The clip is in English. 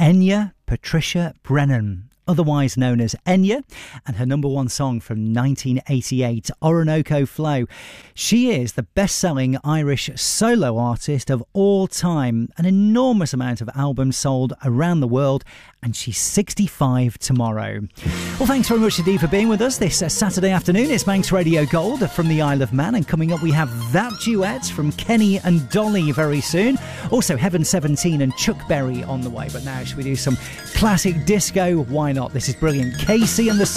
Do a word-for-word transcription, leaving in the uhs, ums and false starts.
Enya Patricia Brennan, otherwise known as Enya, and her number one song from nineteen eighty-eight, Orinoco Flow. She is the best-selling Irish solo artist of all time, an enormous amount of albums sold around the world, and she's sixty-five tomorrow. Well, thanks very much indeed for being with us this uh, Saturday afternoon. It's Manx Radio Gold from the Isle of Man, and coming up we have That Duet from Kenny and Dolly very soon. Also Heaven seventeen and Chuck Berry on the way. But now should we do some classic disco? Why not? This is brilliant. Casey and the